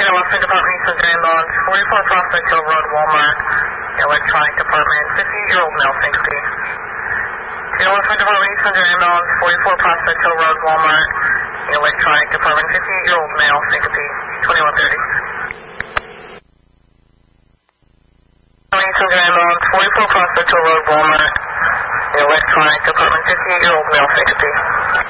Western Department, East Center Ambulance, 44 Prospect Hill Road, Walmart, electronic department, 58-year-old male, syncope. To Western Department, East Center Ambulance, 44 Prospect Hill Road, Walmart, electronic department, 58-year-old male, syncope, 2130. East Center Ambulance, 44 Prospect Hill Road, Walmart, electronic department, 58-year-old male, syncope.